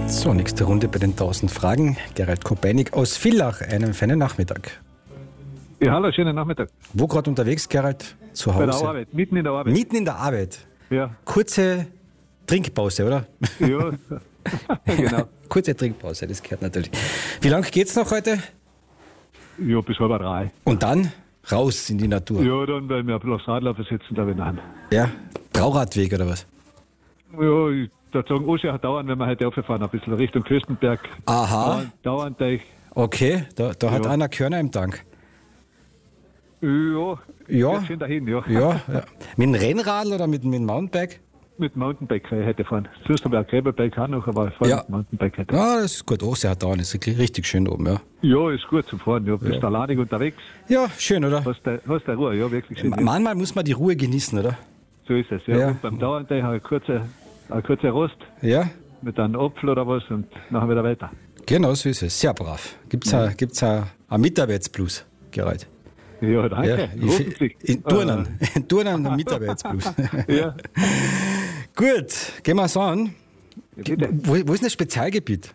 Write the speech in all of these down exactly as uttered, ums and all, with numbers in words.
So, nächste Runde bei den tausend Fragen. Gerald Kopeinig aus Villach, einen feinen Nachmittag. Ja, hallo, schönen Nachmittag. Wo gerade unterwegs, Gerald? Zu Hause? Bei der Arbeit, mitten in der Arbeit. Mitten in der Arbeit? Ja. Kurze Trinkpause, oder? Ja, genau. Kurze Trinkpause, das gehört natürlich. Wie lange geht's noch heute? Ja, bis halb drei. Und dann raus in die Natur? Ja, dann werden wir ein bisschen aufs Radlaufen sitzen, da wieder an. Ja? Trauradweg oder was? Ja, ich würde sagen, Oscher dauern, wenn wir heute rauffahren, ein bisschen Richtung Küstenberg. Aha. Dauernd, dauernd Okay, da, da hat Ja. einer Körner im Tank. Ja, Ja. geht schön dahin, ja. Ja, ja. Mit dem Rennradl oder mit, mit dem Mountainbike? Mit Mountainbike kann ich heute fahren. Fürstenberg, Gräberberg auch noch, aber ich fahre Ja. mit Mountainbike heute. Ja, das ist gut. Ostsee hat dauernd, ist wirklich richtig schön oben, ja. Ja, ist gut zum Fahren. Ja, bist Ja. alleine unterwegs, Ja, schön, oder? hast du hast du Ruhe, ja, wirklich schön. Ma- Ja. Manchmal muss man die Ruhe genießen, oder? So ist es, ja. Ja. Und beim Dauernd habe ich eine kurze, eine kurze Rost Ja, mit einem Apfel oder was und nachher wieder weiter. genau so ist es. Sehr brav. Gibt's ja. ein, gibt's ein, ein Mitarbeitsplus, Gerald? Ja, danke. Ja, Hoffentlich. in Turnen. In Turnen ein Mitarbeitsplus. Äh, ja. Gut, gehen wir es an. Ja, bitte. Wo, wo ist denn das Spezialgebiet?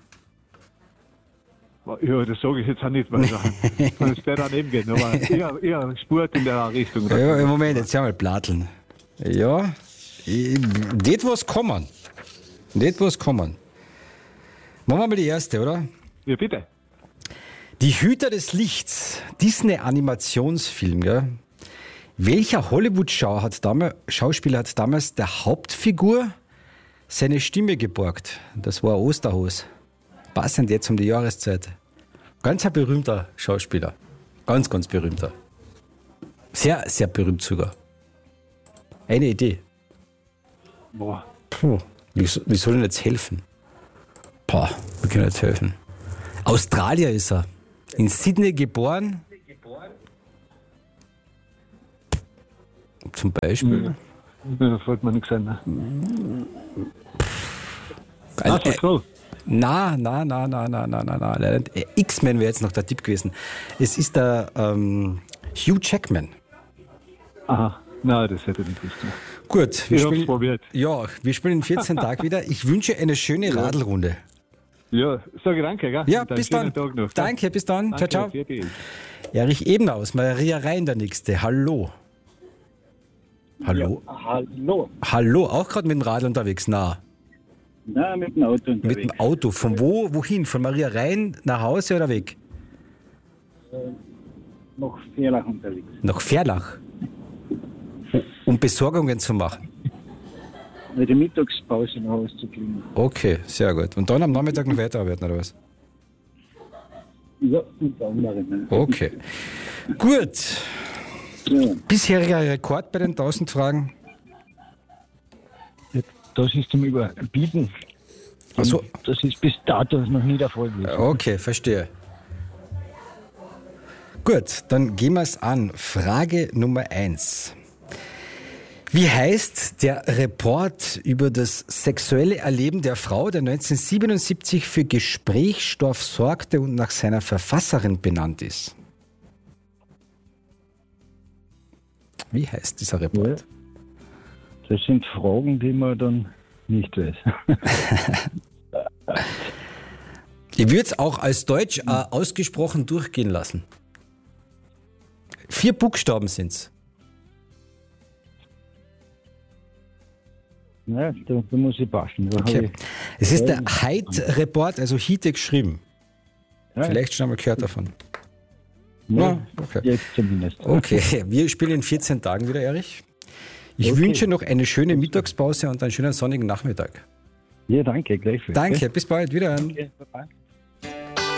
Ja, das sage ich jetzt auch nicht, weil es wäre daneben gehen. Aber eher, eher Sport in der Richtung. Ja, im Moment, jetzt ja mal Platteln. Ja, ich- nicht was kommen. Nicht was kommen. Machen wir mal die erste, oder? Ja, bitte. Die Hüter des Lichts, Disney-Animationsfilm, gell? Welcher Hollywood-Schau hat damals, Schauspieler hat damals der Hauptfigur seine Stimme geborgt? Das war Osterhos. Passend jetzt um die Jahreszeit. Ganz ein berühmter Schauspieler. Ganz, ganz berühmter. Sehr, sehr berühmt sogar. Eine Idee. Boah. Puh, wie, so- wie soll denn jetzt helfen? Boah, wie kann jetzt helfen? Australier ist er. In Sydney geboren. Zum Beispiel. Ja, fällt mir nichts ein. Ne? Ein, Ah, so äh, cool. na, na, na, na, na, na, na, na. leider nicht. Äh, X-Men wäre jetzt noch der Tipp gewesen. Es ist der ähm, Hugh Jackman. Aha. Nein, das hätte ich nicht gewusst. Ne? Gut, wir Ich hab's spielen, probiert. ja, wir spielen in vierzehn Tagen wieder. Ich wünsche eine schöne Radlrunde. Ja, sage danke, gell? Ja, Und einen bis schönen dann. Tag noch, gell? Danke, bis dann. Danke, Ciao, ciao. für die. Erich Ebner aus Maria Rhein, der Nächste. Hallo. Hallo. Hallo. Hallo, auch gerade mit dem Rad unterwegs? Na, Na, mit dem Auto mit unterwegs. dem Auto. Von wo, wohin? Von Maria Rhein nach Hause oder weg? Noch Vierlach unterwegs. Nach Verlach. Um Besorgungen zu machen. Mit der Mittagspause nach Hause zu kriegen. Okay, sehr gut. Und dann am Nachmittag noch weiterarbeiten, oder was? Ja, unter anderem. Ne? Okay. Gut. Ja. Bisheriger Rekord bei den tausend Fragen. Das ist zum Überbieten. Ach so. Das ist bis dato noch nie der Fall gewesen. Okay, verstehe. Gut, dann gehen wir es an. Frage Nummer eins. Wie heißt der Report über das sexuelle Erleben der Frau, der neunzehnhundertsiebenundsiebzig für Gesprächsstoff sorgte und nach seiner Verfasserin benannt ist? Wie heißt dieser Report? Das sind Fragen, die man dann nicht weiß. Ich würde es auch als Deutsch äh, ausgesprochen durchgehen lassen. Vier Buchstaben sind es. Ja, da, da muss ich passen. Da hab Okay. ich, Es ist der Heid-Report, also Hite geschrieben. ja, Vielleicht schon einmal gehört davon. ja, Ja, okay. Jetzt zumindest. Okay, wir spielen in vierzehn Tagen wieder, Erich. Ich Okay. wünsche noch eine schöne Mittagspause und einen schönen sonnigen Nachmittag. Ja, danke, gleichfalls. Danke, bis bald, wieder. Okay, bye-bye.